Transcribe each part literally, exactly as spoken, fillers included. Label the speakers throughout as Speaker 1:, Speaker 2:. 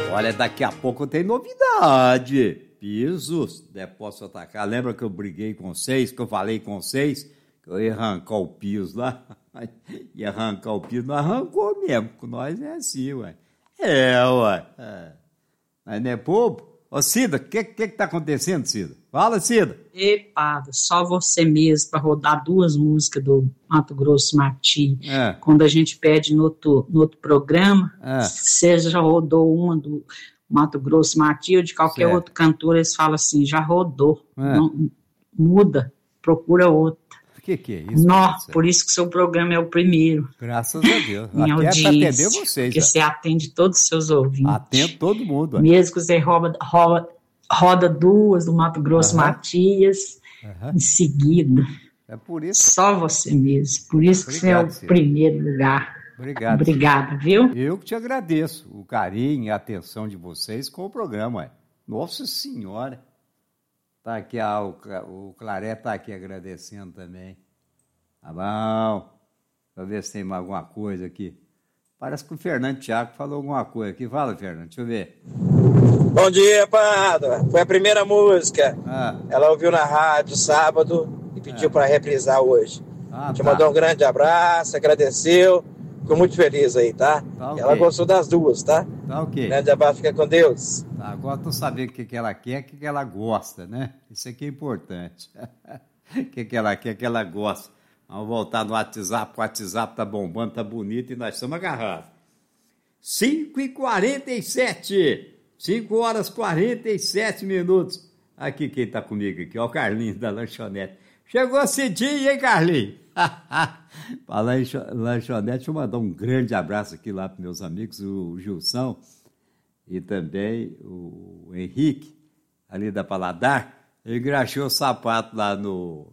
Speaker 1: Olha, daqui a pouco tem novidade. Pisos, depósito atacar. Lembra que eu briguei com vocês, que eu falei com vocês, que eu ia arrancar o piso lá? Ia arrancar o piso, não arrancou mesmo, com nós é assim, ué. É, ué. É. Mas não é bobo? Ô, Cida, o que, que que tá acontecendo, Cida? Fala, Cida.
Speaker 2: Epa, só você mesmo para rodar duas músicas do Mato Grosso Martins.
Speaker 1: É.
Speaker 2: Quando a gente pede no outro, no outro programa,
Speaker 1: É.
Speaker 2: você já rodou uma do Mato Grosso Martins ou de qualquer
Speaker 1: Certo.
Speaker 2: outro cantor, eles falam assim, já rodou,
Speaker 1: É.
Speaker 2: não, muda, procura outra.
Speaker 1: O que que é isso?
Speaker 2: Nó,
Speaker 1: Marcelo?
Speaker 2: por isso que seu programa é o primeiro
Speaker 1: Graças a Deus.
Speaker 2: em
Speaker 1: Aqui é pra
Speaker 2: audiência,
Speaker 1: atender vocês.
Speaker 2: porque
Speaker 1: Ó.
Speaker 2: você atende todos os seus ouvintes.
Speaker 1: Atendo todo mundo. Ó.
Speaker 2: Mesmo que você roda, roda, roda duas do Mato Grosso
Speaker 1: Aham.
Speaker 2: Matias,
Speaker 1: Aham.
Speaker 2: em seguida,
Speaker 1: É por isso.
Speaker 2: só você mesmo. Por isso que você é
Speaker 1: Obrigado,
Speaker 2: o
Speaker 1: Cida.
Speaker 2: primeiro lugar.
Speaker 1: Obrigado.
Speaker 2: Obrigada, viu?
Speaker 1: Eu que te agradeço o carinho e a atenção de vocês com o programa. Ué. Nossa Senhora. Tá aqui, ah, o, Cla- o Claré tá aqui agradecendo também. Tá bom. Deixa eu ver se tem mais alguma coisa aqui. Parece que o Fernando Thiago falou alguma coisa aqui. Fala, Fernando, deixa eu ver.
Speaker 3: Bom dia, Pádua. Foi a primeira música.
Speaker 1: Ah,
Speaker 3: Ela ouviu na rádio sábado e pediu
Speaker 1: É.
Speaker 3: para reprisar hoje.
Speaker 1: ah
Speaker 3: Te
Speaker 1: tá.
Speaker 3: mandou um grande abraço, agradeceu. Ficou muito feliz aí, tá?
Speaker 1: Tá ok.
Speaker 3: Ela gostou das duas, tá?
Speaker 1: Tá ok.
Speaker 3: Grande abraço, fica com Deus.
Speaker 1: Tá, agora tu saber o que, que ela quer, o que, que ela gosta, né? Isso aqui é importante. O que, que ela quer, o que ela gosta. Vamos voltar no WhatsApp, o WhatsApp tá bombando, tá bonito e nós estamos agarrados. cinco e quarenta e sete. cinco horas e quarenta e sete minutos. Aqui quem tá comigo aqui, ó, o Carlinhos da lanchonete. Chegou cedinho, hein, Carlinhos? Pra lancho- lanchonete, deixa eu mandar um grande abraço aqui lá para meus amigos, o Gilson e também o Henrique, ali da Paladar. Ele engraxou o sapato lá no...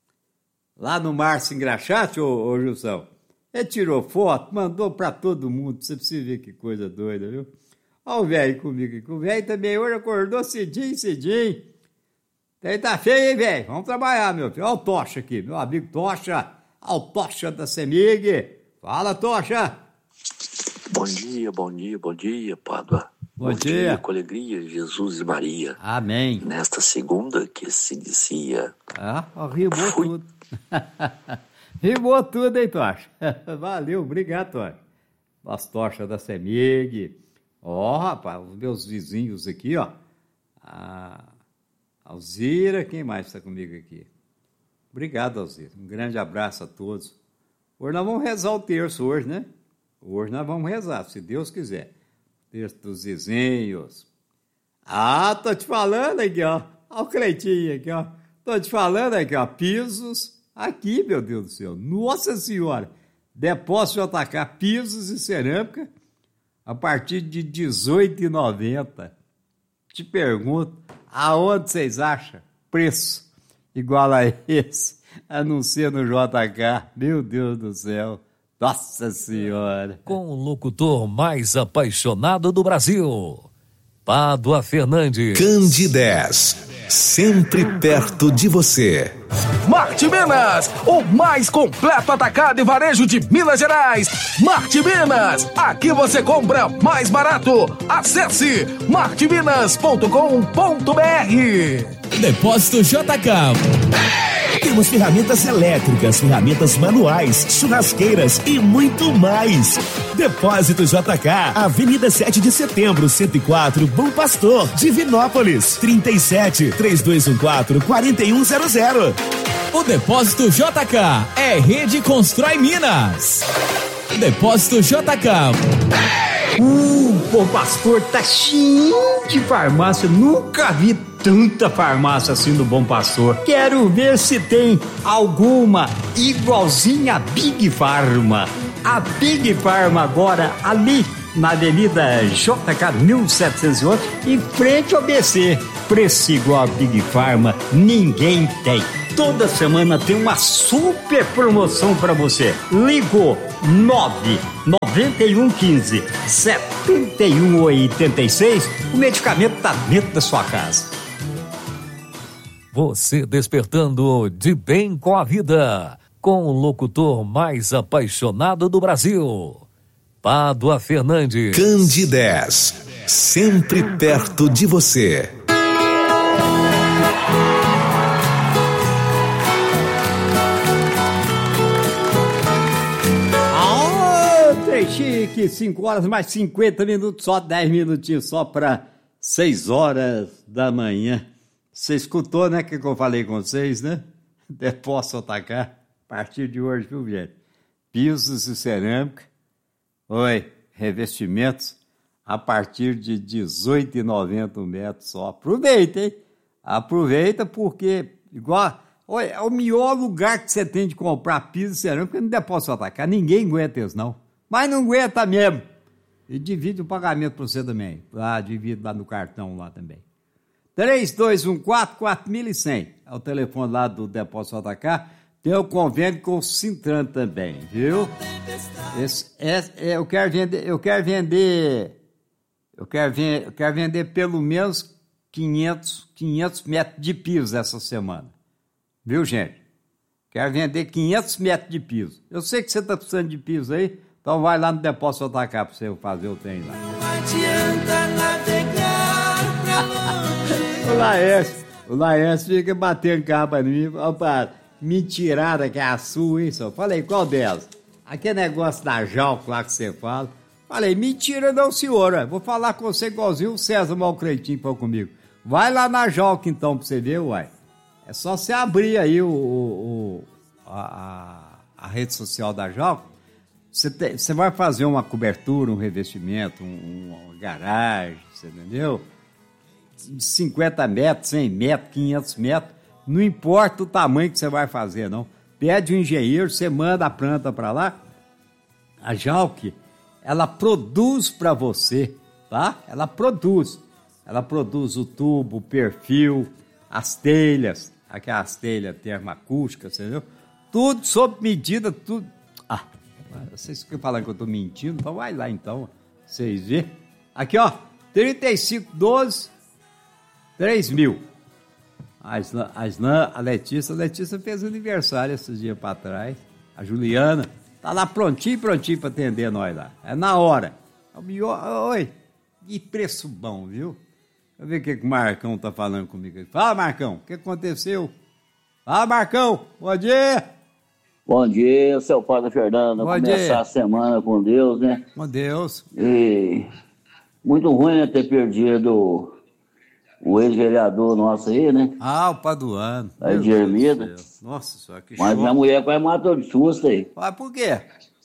Speaker 1: Lá no Márcio Engraxate, ô, ô Gilson. Ele tirou foto, mandou para todo mundo. Você precisa ver que coisa doida, viu? Olha o velho comigo aqui. O velho também hoje acordou cedinho, cedinho. Ele tá feio, hein, velho? Vamos trabalhar, meu filho. Olha o Tocha aqui, meu amigo Tocha. Olha o Tocha da Semig. Fala, Tocha.
Speaker 4: Bom dia, bom dia, bom dia, Pádua.
Speaker 1: Bom dia.
Speaker 4: Com alegria, Jesus e Maria.
Speaker 1: Amém.
Speaker 4: Nesta segunda que se inicia.
Speaker 1: Ah, ó, rimou
Speaker 4: Fui.
Speaker 1: tudo. Rimou tudo, hein, Tocha? Valeu, obrigado, Tocha. As Tochas da Semig. Ó, rapaz, os meus vizinhos aqui, ó. A Alzira, quem mais está comigo aqui? Obrigado, Alzira. Um grande abraço a todos. Hoje nós vamos rezar o terço, hoje, né? Hoje nós vamos rezar, se Deus quiser. Terço dos vizinhos. Ah, tô te falando aqui, ó. Olha o Cleitinho aqui, ó. Tô te falando aqui, ó. Pisos aqui, meu Deus do céu. Nossa Senhora. Depósito J K, pisos e cerâmica a partir de dezoito reais e noventa centavos. Te pergunto, aonde vocês acham preço igual a esse? Anuncia no J K. Meu Deus do céu. Nossa Senhora.
Speaker 5: Com o locutor mais apaixonado do Brasil, Pádua Fernandes.
Speaker 6: Candidez, sempre perto de você.
Speaker 7: Marte Minas, o mais completo atacado e varejo de Minas Gerais. Marte Minas, aqui você compra mais barato. Acesse marte minas ponto com ponto b r.
Speaker 8: Depósito J K. Temos ferramentas elétricas, ferramentas manuais, churrasqueiras e muito mais. Depósito J K, Avenida sete de Setembro, cento e quatro, Bom Pastor, Divinópolis, trinta e sete, três dois um quatro, quatro um zero zero. O Depósito J K é Rede Constrói Minas. Depósito J K.
Speaker 9: Uh, Bom Pastor tá cheio de farmácia. Nunca vi tanta farmácia assim do Bom Pastor. Quero ver se tem alguma igualzinha a Big Pharma. A Big Pharma agora ali na Avenida J K mil setecentos e oito, em frente ao B C. Preço igual a Big Pharma ninguém tem. Toda semana tem uma super promoção para você. Ligou nove nove um quinze, setenta e um oitenta e seis. O medicamento tá dentro da sua casa.
Speaker 5: Você despertando de bem com a vida, com o locutor mais apaixonado do Brasil, Pádua Fernandes.
Speaker 6: Candidez, sempre perto de você.
Speaker 1: Chique, cinco horas mais cinquenta minutos, só dez minutinhos, só para seis horas da manhã. Você escutou, né, que eu falei com vocês, né? Depósito Atacar, a partir de hoje, viu, gente? Pisos e cerâmica, oi, revestimentos, a partir de dezoito reais e noventa centavos o metro só. Aproveita, hein? Aproveita porque, igual, oi, é o melhor lugar que você tem de comprar piso e cerâmica no Depósito Atacar. Ninguém aguenta isso, não. Mas não aguenta mesmo. E divide o pagamento para você também. Ah, divide lá no cartão lá também. três dois um quatro, quatro mil e cem. É o telefone lá do Depósito Atacar. Tem o convênio com o Sintran também, viu? Esse, esse, eu quero vender, eu quero vender, eu quero vender, eu quero vender pelo menos quinhentos, quinhentos metros de piso essa semana. Viu, gente? Quero vender quinhentos metros de piso. Eu sei que você está precisando de piso aí. Então vai lá no Depósito Atacar para você fazer o trem lá. Não adianta navegar pra longe. O Laércio, o Laércio fica batendo capa em mim. Opa, mentirada que é a sua, hein, senhor? Falei, qual delas? Aquele negócio da Jalco lá que você fala. Falei, mentira não, senhora. Vou falar com você igualzinho o César Malcreitinho falou comigo. Vai lá na Jalco então pra você ver, uai. É só você abrir aí o, o, a, a, a rede social da Jalco. Você, tem, você vai fazer uma cobertura, um revestimento, um, uma garagem, você entendeu? cinquenta metros, cem metros, quinhentos metros, não importa o tamanho que você vai fazer, não. Pede um engenheiro, você manda a planta para lá. A Jalc, ela produz para você, tá? Ela produz. Ela produz o tubo, o perfil, as telhas, aquelas telhas termoacústicas, entendeu? Tudo sob medida, tudo. Ah, vocês ficam falando que eu tô mentindo, então vai lá então, vocês verem. Aqui, ó, trinta e cinco, doze, três mil. A Islan, a, Islan, a Letícia, a Letícia fez aniversário esses dias pra trás. A Juliana, tá lá prontinho, prontinho pra atender nós lá. É na hora. É o melhor, oi, e preço bom, viu? Deixa eu ver o que, que o Marcão tá falando comigo. Fala, Marcão, o que aconteceu? Fala, Marcão, bom dia!
Speaker 10: Bom dia, seu Padre Fernando.
Speaker 1: Bom
Speaker 10: Começar
Speaker 1: dia.
Speaker 10: a semana com Deus, né?
Speaker 1: Com Deus.
Speaker 10: E muito ruim, né, ter perdido o ex-vereador nosso aí, né?
Speaker 1: Ah, o Paduano.
Speaker 10: Aí de Ermida.
Speaker 1: Nossa senhora, que
Speaker 10: Mas
Speaker 1: choque.
Speaker 10: minha mulher quase matou de susto aí.
Speaker 1: Ah, por quê?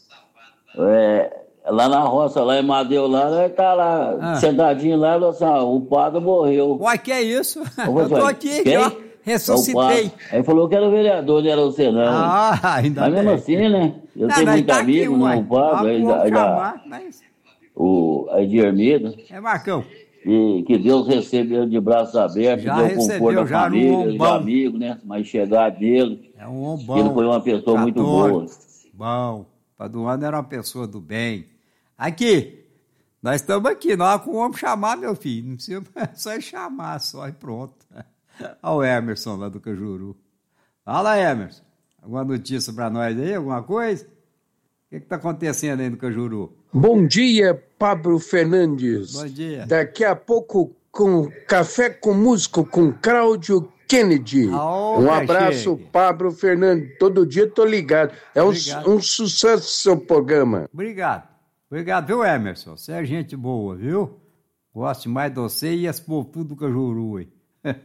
Speaker 10: É, lá na roça, lá em Madeu, lá, ele tá lá,
Speaker 1: Ah.
Speaker 10: sentadinho lá, ele falou assim, ah, o padre morreu.
Speaker 1: Uai, que é isso?
Speaker 10: Eu
Speaker 1: Eu tô aqui,
Speaker 10: quem?
Speaker 1: ó.
Speaker 10: É o
Speaker 1: Ressuscitei.
Speaker 10: padre. Aí falou que era o vereador, não era você não.
Speaker 1: Ah, ainda
Speaker 10: Mas mesmo
Speaker 1: bem.
Speaker 10: assim, né? Eu
Speaker 1: Não,
Speaker 10: tenho
Speaker 1: nós
Speaker 10: muito
Speaker 1: tá aqui,
Speaker 10: amigo, né?
Speaker 1: uai.
Speaker 10: O padre,
Speaker 1: Ah,
Speaker 10: aí,
Speaker 1: vamos
Speaker 10: já, já,
Speaker 1: chamar, mas...
Speaker 10: o aí de Ermida.
Speaker 1: É, Marcão.
Speaker 10: E que Deus receba ele de braços abertos,
Speaker 1: Já
Speaker 10: deu
Speaker 1: recebeu,
Speaker 10: conforto da
Speaker 1: já no
Speaker 10: família, de
Speaker 1: ombão.
Speaker 10: amigo, né? Mas chegar dele,
Speaker 1: É um bom.
Speaker 10: ele foi uma pessoa muito boa.
Speaker 1: católico. Bom, Paduano era uma pessoa do bem. Aqui, nós estamos aqui, nós com o homem chamar, meu filho. Não precisa só chamar, só e pronto. Olha o Emerson lá do Cajuru. Fala, Emerson. Alguma notícia para nós aí? Alguma coisa? O que está acontecendo aí no Cajuru?
Speaker 11: Bom dia, Pablo Fernandes.
Speaker 1: Bom dia.
Speaker 11: Daqui a pouco, com Café com Músico com Cláudio Kennedy.
Speaker 1: Ah,
Speaker 11: um
Speaker 1: ô,
Speaker 11: abraço,
Speaker 1: chefe.
Speaker 11: Pablo Fernandes. Todo dia tô ligado. É um,
Speaker 1: Obrigado.
Speaker 11: um sucesso seu programa.
Speaker 1: Obrigado. Obrigado, viu, Emerson? Você é gente boa, viu? Gosto mais de você e as povo do Cajuru aí.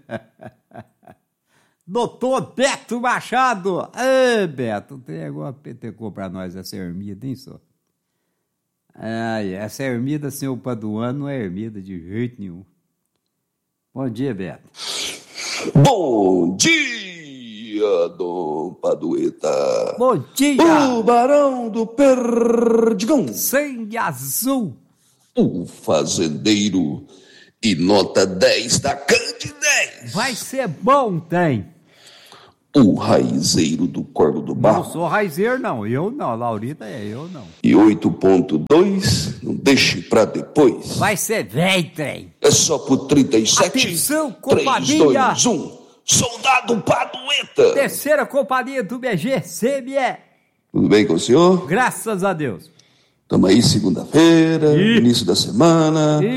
Speaker 1: Doutor Beto Machado. Ê, Beto, tem agora petecou pra nós essa ermida, hein, só? Ai, essa ermida sem o Paduano não é ermida de jeito nenhum. Bom dia, Beto.
Speaker 12: Bom dia, Dom Padueta.
Speaker 1: Bom dia.
Speaker 12: O Barão do Perdigão.
Speaker 1: Sangue azul.
Speaker 12: O fazendeiro e nota dez da Cande dez.
Speaker 1: Vai ser bom, tem.
Speaker 12: O raizeiro do Corvo do
Speaker 1: Não
Speaker 12: Barro.
Speaker 1: sou raizeiro, não. Eu não. Laurita é eu, não.
Speaker 12: E oito ponto dois, não deixe pra depois.
Speaker 1: Vai ser velho, trem.
Speaker 12: É só por trinta e sete.
Speaker 1: Atenção,
Speaker 12: três,
Speaker 1: companhia.
Speaker 12: dois, um. Soldado Padueta.
Speaker 1: Terceira companhia do B G C M E.
Speaker 12: Tudo bem com o senhor?
Speaker 1: Graças a Deus.
Speaker 12: Estamos aí segunda-feira,
Speaker 1: Ih.
Speaker 12: início da semana.
Speaker 1: E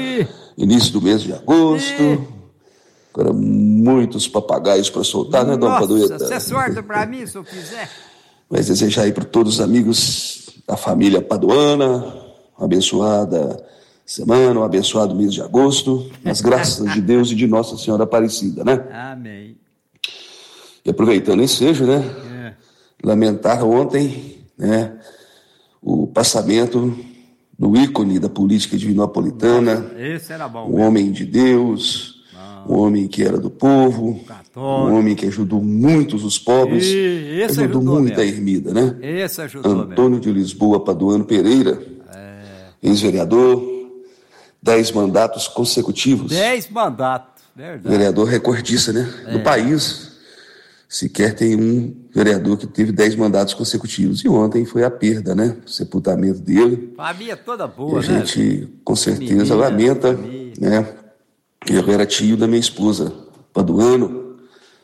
Speaker 12: início do mês de agosto. É. Agora, muitos papagaios para soltar, né, Dom Padueta?
Speaker 1: Nossa, você sorte para mim, se eu quiser.
Speaker 12: Mas desejar aí para todos os amigos da família Paduana, uma abençoada semana, um abençoado mês de agosto, as graças de Deus e de Nossa Senhora Aparecida, né?
Speaker 1: Amém.
Speaker 12: E aproveitando o ensejo, né? É. Lamentar ontem, né, o passamento do ícone da política divinopolitana.
Speaker 1: Esse era bom.
Speaker 12: Um mesmo. Homem de Deus, um homem que era do povo, Católico. Um homem que ajudou muitos os pobres, e esse ajudou, ajudou muita mesmo. Ermida, né? Esse ajudou Antônio mesmo. De Lisboa Paduano Pereira, é. Ex-vereador, dez mandatos consecutivos.
Speaker 1: Dez mandatos, verdade.
Speaker 12: Vereador recordista, né? É. Do país. Sequer tem um vereador que teve dez mandatos consecutivos. E ontem foi a perda, né? O sepultamento dele.
Speaker 1: Família toda boa,
Speaker 12: e a né? gente, com certeza, família, lamenta, família. Né? Eu era tio da minha esposa, Paduano.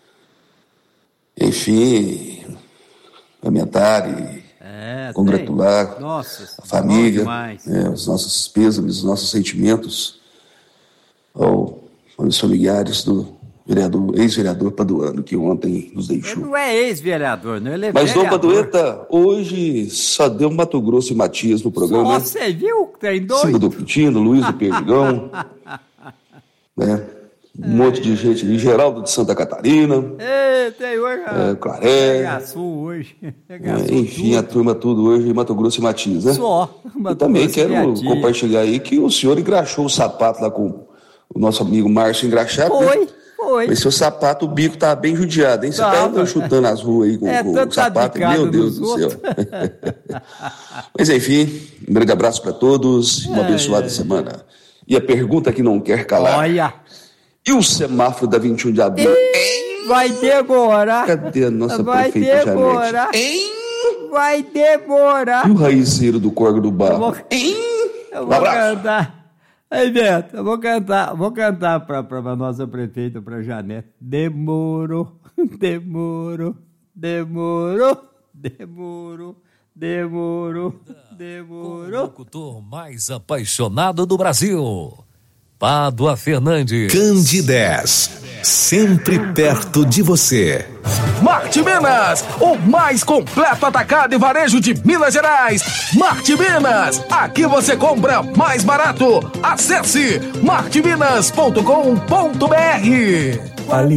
Speaker 12: Enfim, lamentar e é, congratular Nossa, a família, né? Os nossos pêsames, os nossos sentimentos ao, aos familiares do vereador, ex-vereador Paduano, que ontem nos deixou.
Speaker 1: Ele não é ex-vereador, não, ele é
Speaker 12: Mas,
Speaker 1: vereador.
Speaker 12: Dom Padueta, hoje só deu Mato Grosso e Matias no programa.
Speaker 1: Só você viu que tem dois?
Speaker 12: Silvio do Quintino, Luiz do Perdigão, né? Um é. monte de gente ali, Geraldo de Santa Catarina.
Speaker 1: É, tem hoje.
Speaker 12: É, Claré.
Speaker 1: Pegaçu hoje.
Speaker 12: É, enfim, tudo. A turma tudo hoje em Mato Grosso e Matias, né?
Speaker 1: Só.
Speaker 12: E também quero compartilhar aí que o senhor engraxou o sapato lá com o nosso amigo Márcio Engraxado.
Speaker 1: Foi. Né? Foi.
Speaker 12: Mas seu sapato, o bico tá bem judiado, hein? Você tá andando chutando as ruas aí com, é, com o sapato, meu Deus do céu. Mas enfim, um grande abraço para todos e uma é, abençoada é. semana. E a pergunta que não quer calar.
Speaker 1: Olha.
Speaker 12: E o semáforo da vinte e um de abril?
Speaker 1: Vai demorar.
Speaker 12: Cadê a nossa
Speaker 1: Vai
Speaker 12: prefeita
Speaker 1: demorar.
Speaker 12: Janete?
Speaker 1: Vai demorar.
Speaker 12: E o raizeiro do Corgo do Barro?
Speaker 1: Eu vou, eu vou um cantar. Aí, Beto, eu vou cantar, vou cantar para a nossa prefeita, para a Janete. Demorou, demorou, demorou, demorou, demorou, demorou.
Speaker 5: O locutor mais apaixonado do Brasil, Pádua Fernandes.
Speaker 6: Candidez, sempre perto de você.
Speaker 7: Marte Minas, o mais completo atacado e varejo de Minas Gerais. Marte Minas, aqui você compra mais barato. Acesse marte minas ponto com ponto br.